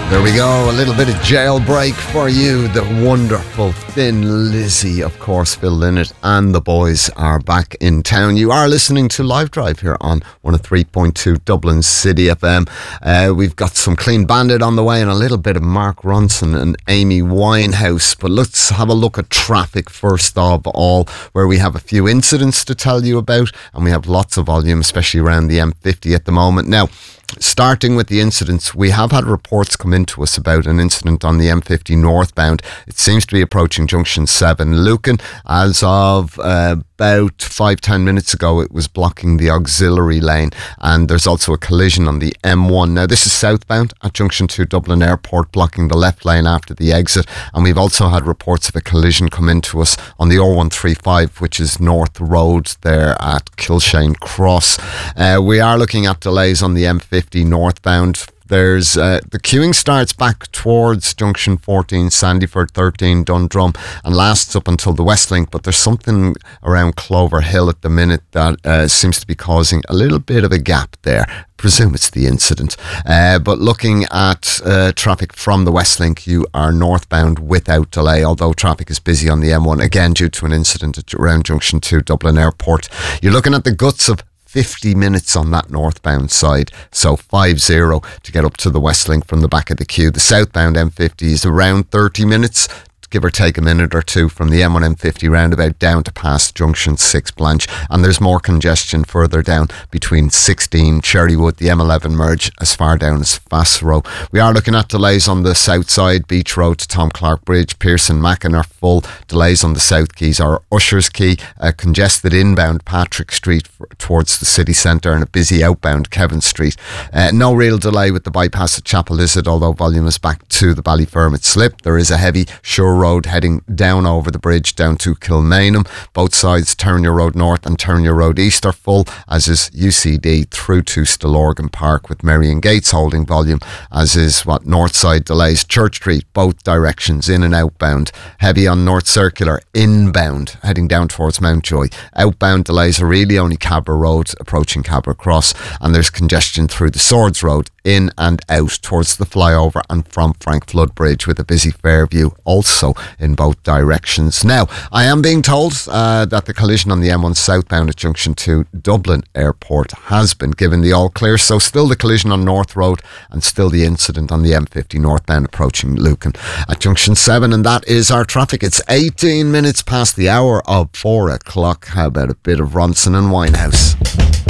There we go, a little bit of Jailbreak for you. The wonderful Thin Lizzy, of course, Phil Lynott and the boys are back in town. You are listening to Live Drive here on 103.2 Dublin City FM. We've got some Clean Bandit on the way and a little bit of Mark Ronson and Amy Winehouse. But let's have a look at traffic first of all, where we have a few incidents to tell you about, and we have lots of volume, especially around the M50 at the moment. Now, starting with the incidents, we have had reports come into us about an incident on the M50 northbound. It seems to be approaching junction 7 Lucan. As of about 5-10 minutes ago, it was blocking the auxiliary lane, and there's also a collision on the M1. Now, this is southbound at junction 2 Dublin Airport, blocking the left lane after the exit, and we've also had reports of a collision come into us on the R135, which is North Road there at Kilshane Cross. We are looking at delays on the M50 northbound. There's the queuing starts back towards junction 14 Sandyford, 13 Dundrum, and lasts up until the Westlink, but there's something around Clover Hill at the minute that seems to be causing a little bit of a gap there. Presume it's the incident. But looking at traffic from the Westlink, you are northbound without delay, although traffic is busy on the M1, again due to an incident around junction 2 Dublin Airport. You're looking at the guts of 50 minutes on that northbound side, so 50 to get up to the Westlink from the back of the queue. The southbound M50 is around 30 minutes, give or take a minute or two, from the M1 M50 roundabout down to past junction 6 Blanche, and there's more congestion further down between 16 Cherrywood, the M11 merge as far down as Fassrow. We are looking at delays on the south side, Beach Road to Tom Clark Bridge, Pearson Mackin are full. Delays on the south quays are Ushers Quay, congested inbound Patrick Street towards the city centre, and a busy outbound Kevin Street. No real delay with the bypass at Chapel Lizard, although volume is back to the Ballyfermot slip. There is a heavy Shore Road heading down over the bridge down to Kilmainham. Both sides, Turner Road North and Turner Road East, are full, as is UCD through to Stillorgan Park, with Merrion Gates holding volume, as is north side delays. Church Street, both directions, in and outbound. Heavy on North Circular, inbound, heading down towards Mountjoy. Outbound delays are really only Cabra Road, approaching Cabra Cross, and there's congestion through the Swords Road, in and out towards the flyover and from Frank Flood Bridge, with a busy Fairview also in both directions. Now, I am being told that the collision on the M1 southbound at junction 2 Dublin Airport has been given the all clear, so still the collision on North Road and still the incident on the M50 northbound approaching Lucan at junction 7, and that is our traffic. It's 18 minutes past the hour of 4 o'clock. How about a bit of Ronson and Winehouse?